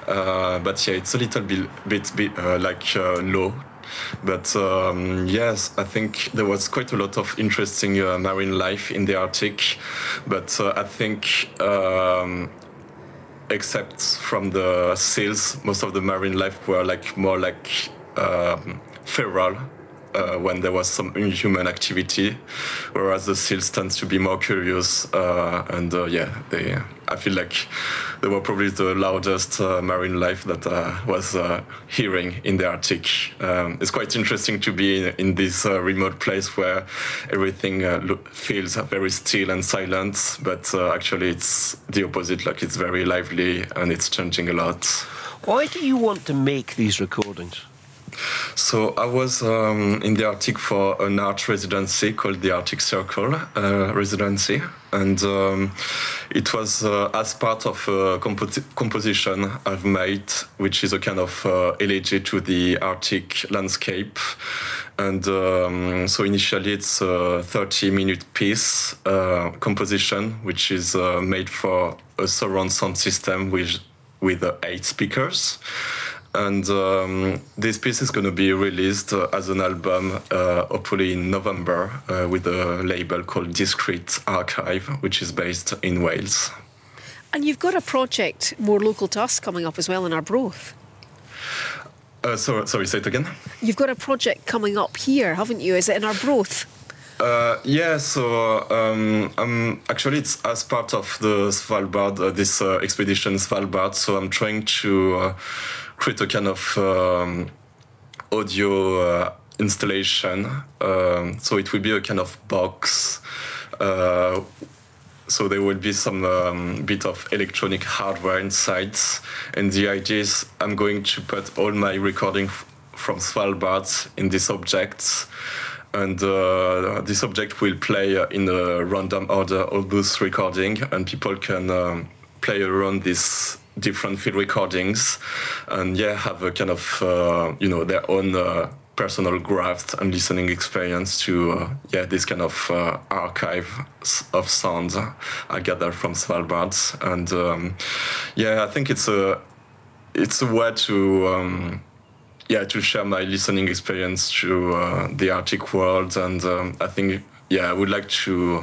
But yeah, it's a little bit low. But yes, I think there was quite a lot of interesting marine life in the Arctic. But I think except from the seals, most of the marine life were more feral. When there was some human activity, whereas the seals tend to be more curious, I feel like they were probably the loudest marine life that I was hearing in the Arctic. It's quite interesting to be in this remote place where everything feels very still and silent, but actually it's the opposite, like it's very lively and it's changing a lot. Why do you want to make these recordings? So I was in the Arctic for an art residency called the Arctic Circle residency, and it was as part of a composition I've made, which is a kind of elegy to the Arctic landscape. And so initially it's a 30-minute piece composition, which is made for a surround sound system with 8 speakers. And this piece is going to be released as an album, hopefully in November, with a label called Discrete Archive, which is based in Wales. And you've got a project more local to us coming up as well in Arbroath. Sorry, say it again? You've got a project coming up here, haven't you? Is it in Arbroath? Actually it's as part of the Svalbard, this expedition Svalbard, so I'm trying to create a kind of audio installation. So it will be a kind of box. So there will be some bit of electronic hardware inside. And the idea is I'm going to put all my recording from Svalbard in this object. And this object will play in a random order all those recordings, and people can play around these different field recordings and have a kind of their own personal graph and listening experience to this kind of archive of sounds I gather from Svalbard. And I think it's a way to share my listening experience to the Arctic world, and I think I would like to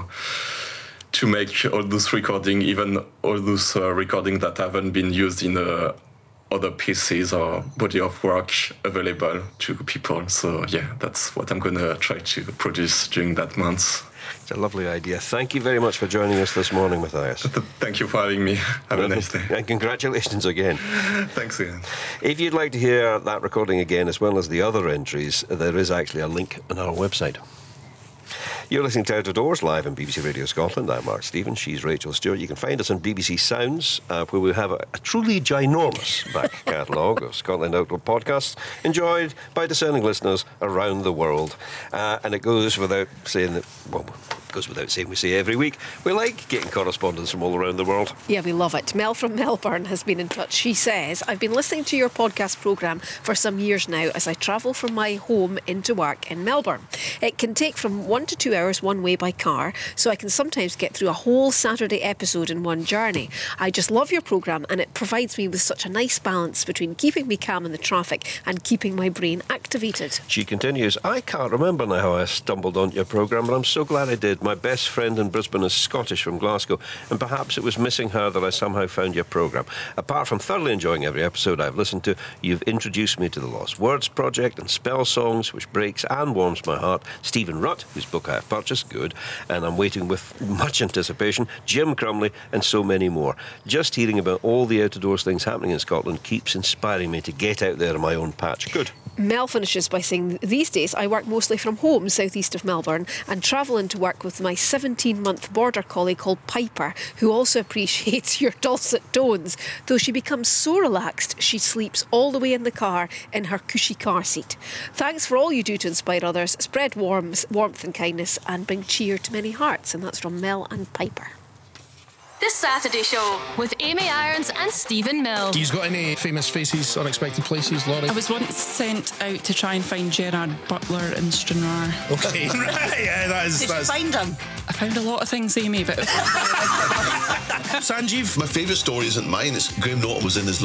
make all those recordings, even all those recordings that haven't been used in other pieces or body of work, available to people. So that's what I'm going to try to produce during that month. It's a lovely idea. Thank you very much for joining us this morning, Matthias. Thank you for having me. Have a nice day. And congratulations again. Thanks again. If you'd like to hear that recording again, as well as the other entries, there is actually a link on our website. You're listening to Out of Doors live on BBC Radio Scotland. I'm Mark Stevens. She's Rachel Stewart. You can find us on BBC Sounds, where we have a truly ginormous back catalogue of Scotland Outdoor podcasts enjoyed by discerning listeners around the world. And it goes without saying that, we say every week, we like getting correspondence from all around the world. Yeah, we love it. Mel from Melbourne has been in touch. She says, I've been listening to your podcast programme for some years now as I travel from my home into work in Melbourne. It can take from 1 to 2 hours one way by car, so I can sometimes get through a whole Saturday episode in one journey. I just love your programme, and it provides me with such a nice balance between keeping me calm in the traffic and keeping my brain activated. She continues, I can't remember now how I stumbled onto your programme, but I'm so glad I did. My best friend in Brisbane is Scottish, from Glasgow, and perhaps it was missing her that I somehow found your programme. Apart from thoroughly enjoying every episode I've listened to, you've introduced me to the Lost Words Project and Spell Songs, which breaks and warms my heart. Stephen Rutt, whose book I have purchased, good, and I'm waiting with much anticipation. Jim Crumley, and so many more. Just hearing about all the out-of-doors things happening in Scotland keeps inspiring me to get out there in my own patch. Good. Mel finishes by saying, these days I work mostly from home southeast of Melbourne and travel into work with my 17-month border collie called Piper, who also appreciates your dulcet tones. Though she becomes so relaxed, she sleeps all the way in the car in her cushy car seat. Thanks for all you do to inspire others, spread warmth and kindness, and bring cheer to many hearts. And that's from Mel and Piper. The Saturday Show with Amy Irons and Stephen Mills. You've got any famous faces, unexpected places, Laurie? I was once sent out to try and find Gerard Butler in Stranraer. Okay, right, yeah, that's... Did you find him? I found a lot of things, Amy, but... Sanjeev? My favourite story isn't mine, it's Graham Norton was in his